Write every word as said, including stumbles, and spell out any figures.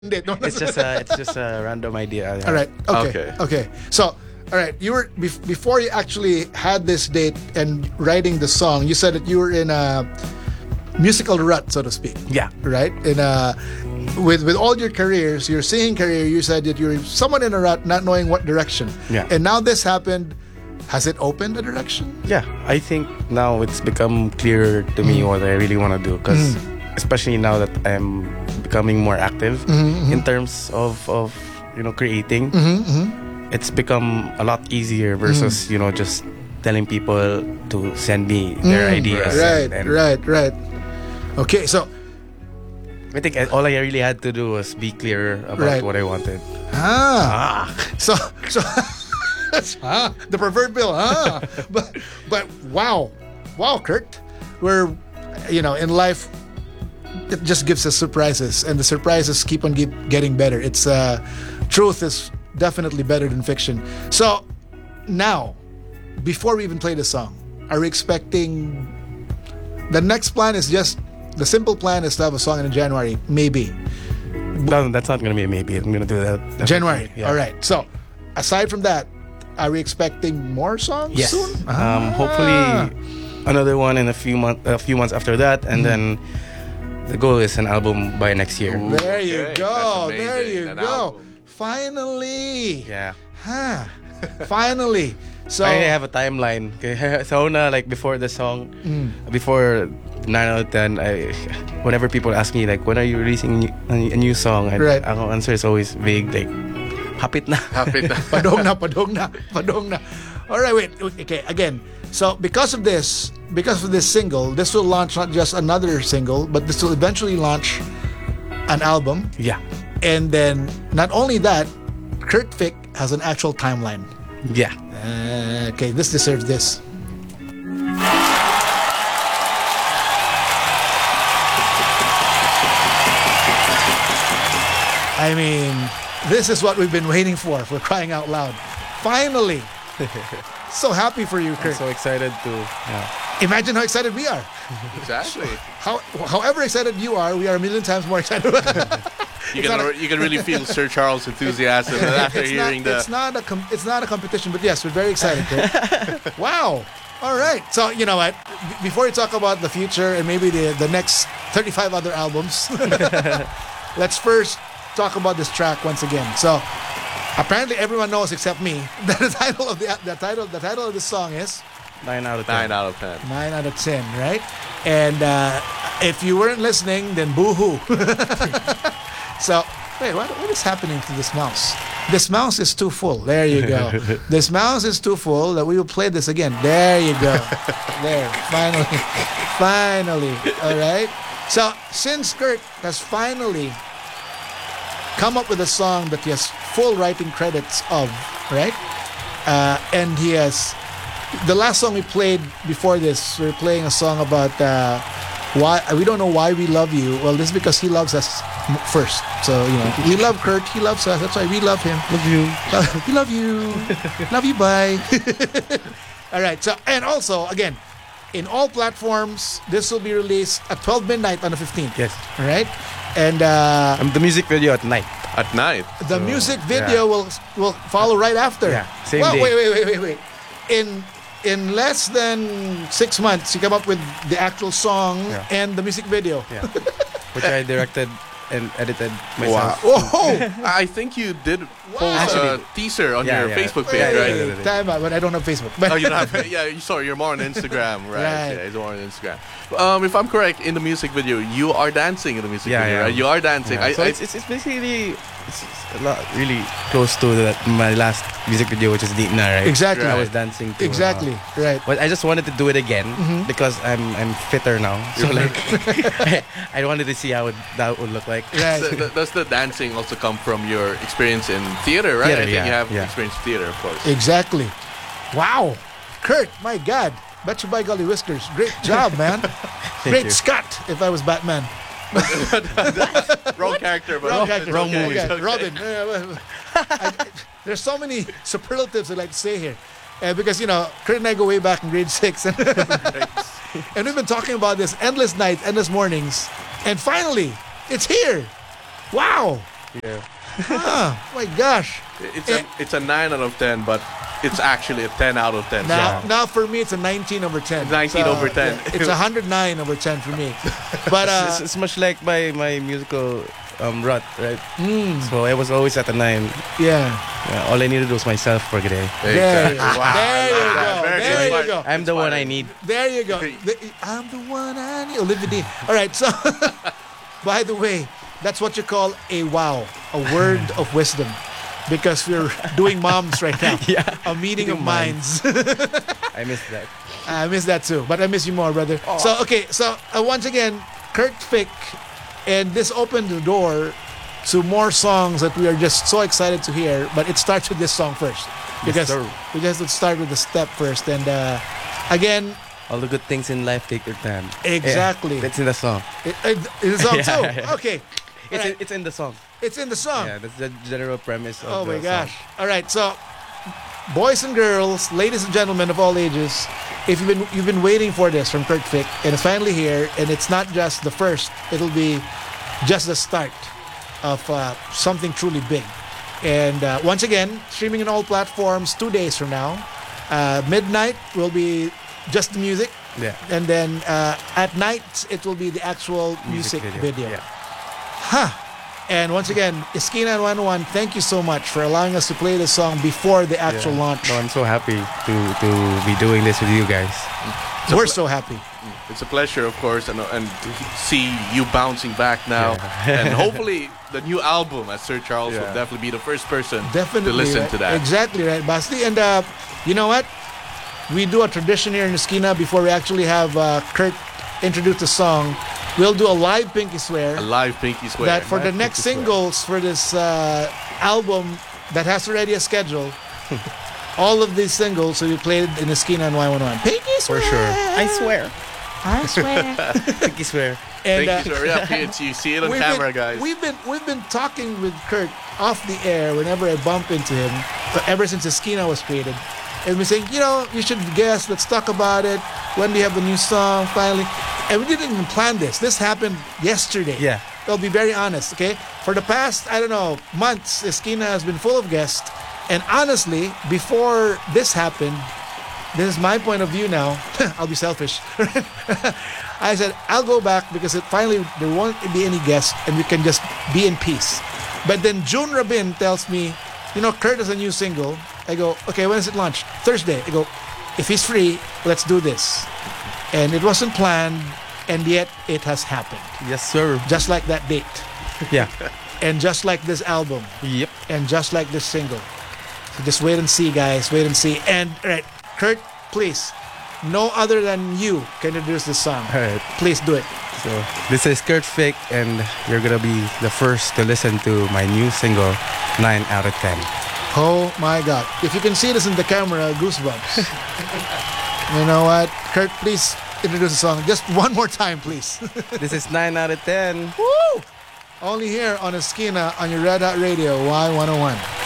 Hindi, no, It's just a it's just a random idea. all right. Okay. Okay. Okay. So, all right. You were bef- before you actually had this date and writing the song. You said that you were in a musical rut, so to speak. Yeah. Right. In a with with all your careers, your singing career, you said that you were somewhat in a rut, not knowing what direction. Yeah. And now this happened. Has it opened a direction? Yeah, I think now it's become clearer to me what I really want to do. Because especially now that I'm becoming more active in terms of, of you know creating, it's become a lot easier versus you know just telling people to send me their ideas. Right. and, and Right. Right. Okay. So. I think all I really had to do was be clear about Right. what I wanted. Ah. So so ah, the proverbial ah. But but wow. Wow, Kurt. We're you know, in life it just gives us surprises and the surprises keep on keep getting better. It's uh truth is definitely better than fiction. So now, before we even play the song, are we expecting the next plan is just the simple plan is to have a song in January, maybe. No, that's not gonna be a maybe. I'm gonna do that definitely. January. Yeah. All right. So, aside from that, are we expecting more songs Yes. soon? Um, Ah. hopefully another one in a few months. A few months after that, and then the goal is an album by next year. There you Okay, go. that's There amazing, you an go. album. Finally. Yeah. Huh. Finally. So I have a timeline. Okay, so na like before the song, Mm. before nine out of ten, I whenever people ask me like when are you releasing a, a new song, and Right. our answer is always vague, like hapit na. Happy na. padong na, padong na, padong na. All right, wait. Okay, again. So because of this, because of this single, this will launch not just another single, but this will eventually launch an album. Yeah, And then not only that, Kurt Fick has an actual timeline. yeah. Uh, okay, this deserves this. I mean, this is what we've been waiting for, for crying out loud. Finally! So happy for you, I'm Kurt. so excited to. Yeah. Imagine how excited we are. Exactly. How, however excited you are, we are a million times more excited. You can not you can really feel Sir Charles' enthusiasm after it's hearing not, the. It's not a com- it's not a competition, but yes, we're very excited. Kurt. Wow. All right. So you know what? B- Before we talk about the future and maybe the the next thirty-five other albums, let's first talk about this track once again. So apparently everyone knows except me that the title of the the title the title of the song is Nine out of ten. Nine out of ten. nine out of ten, right? And uh, if you weren't listening, then boo-hoo. So, wait, what, what is happening to this mouse? This mouse is too full. There you go. This mouse is too full that we will play this again. There you go. There, finally. Finally. All right? So, since Kurt has finally come up with a song that he has full writing credits of, right? Uh, and he has the last song we played before this, we were playing a song about uh, why we don't know why we love you. Well, this is because he loves us m- first. So you know, we love Kurt, he loves us. That's why we love him. Love you. We love you. Love you. Bye. All right. So and also again, in all platforms, this will be released at twelve midnight on the fifteenth. Yes. All right. And uh, Um, the music video at night. At night. the So, music video yeah. will will follow right after. Yeah, same well, day. Wait, wait, wait, wait, wait. In in less than six months, you come up with the actual song Yeah. and the music video. Yeah. Which I directed and edited myself. Oh, I think you did post a Actually- teaser on Yeah, your yeah. Facebook wait, page, wait, right? wait, wait. Time out, but I don't have Facebook. But Oh, you don't have. Yeah, you sorry. You're more on Instagram, right? Right. Yeah, he's more on Instagram. Um, if I'm correct, in the music video, you are dancing in the music Yeah, video, yeah. right? You are dancing. Yeah. I, so I, it's, it's, it's basically it's, it's a lot really close to the, my last music video, which is Deep Na, right? Exactly. I Right. was dancing to, exactly, uh, right. but I just wanted to do it again because I'm I'm fitter now. So like, I wanted to see how it, that would look like. Right. so th- does the dancing also come from your experience in theater, right? Theater, I think yeah, you have yeah. experience in theater, of course. Exactly. Wow, Kurt, my God, bet you by golly whiskers, great job, man. Great you. Scott. If I was Batman. Wrong character, but Wrong character. wrong Okay, movie. okay. Okay. Robin. Uh, well, I- I- there's so many superlatives I'd like to say here. Uh, because, you know, Kurt and I go way back in grade six. and we've been talking about this endless nights, endless mornings. And finally, it's here. Wow. Yeah. Oh my gosh. It's a it's a nine out of ten, but it's actually a ten out of ten. Now, So now for me, it's a nineteen over ten. nineteen over ten. yeah, it's a one hundred nine over ten for me. But it's, uh, it's much like my my musical um rut, right? mm, So I was always at a nine. yeah. Yeah, all I needed was myself for today. There, Exactly. Wow, there you I like go. that. Very There good. you go. I'm the one I need. There you go. The- I'm the one I need. Olivia Dean. All right. So, by the way, that's what you call a wow, a word of wisdom, because we're doing moms right now. Yeah. A meeting of Meeting minds. I missed that. I miss that too, but I miss you more, brother. So, okay. So, uh, once again, Kurt Fick, and this opened the door to more songs that we are just so excited to hear. But it starts with this song first, because sir. we just would start with the step first, and uh, again, All the good things in life take their time. Exactly. Yeah, that's in the song. it, it, it's a song Yeah, too. yeah. Okay, It's Alright. in, it's in the song. it's in the song. Yeah, that's the general premise of Oh the my gosh! song. All right, so boys and girls, ladies and gentlemen of all ages, if you've been you've been waiting for this from Kurt Fick, and it's finally here, and it's not just the first; it'll be just the start of uh, something truly big. And uh, once again, streaming on all platforms two days from now. Uh, midnight will be just the music, Yeah. and then uh, at night it will be the actual music, video. Yeah. And once again, Esquina nine one one, thank you so much for allowing us to play this song before the actual Yeah. launch. No, I'm so happy to to be doing this with you guys. We're so happy. It's a pleasure, of course, and and to see you bouncing back now, Yeah. and hopefully the new album, as Sir Charles, will Yeah. definitely be the first person Definitely to listen right? to that. Exactly right, Basti. And uh, you know what? We do a tradition here in Esquina before we actually have uh, Kurt introduce the song. We'll do a live Pinky Swear. A live Pinky Swear. That for the Live next Pinky Swear. singles for this uh, album that has already a schedule, all of these singles will be played in Esquina nine one one. Pinky Swear. For sure. I swear. I swear. Pinky swear. And, Thank you, uh, sir. Yeah, P N C. See it on we've camera, been, guys. We've been we've been talking with Kurt off the air whenever I bump into him, but ever since Esquina was created. And we're saying, you know, you should guess, let's talk about it. When do you have the new song finally? And we didn't even plan this. This happened yesterday. Yeah. I'll be very honest, okay? For the past, I don't know, months, Esquina has been full of guests. And honestly, before this happened, this is my point of view now. I'll be selfish. I said, I'll go back because it finally there won't be any guests and we can just be in peace. But then June Rabin tells me, you know, Kurt has a new single. I go, okay, when is it launched? Thursday. I go, if he's free, let's do this. And it wasn't planned, and yet it has happened. Yes, sir. Just like that date. Yeah. And just like this album. Yep. And just like this single. So just wait and see, guys. Wait and see. And, all right, Kurt, please, no other than you can introduce this song. All right. Please do it. So this is Kurt Fick, and you're gonna be the first to listen to my new single, nine out of ten. Oh my God. If you can see this in the camera, goosebumps. You know what? Kurt, please introduce the song. Just one more time, please. This is nine out of ten. Woo! Only here on Esquina on your Red Hot Radio, Y one oh one.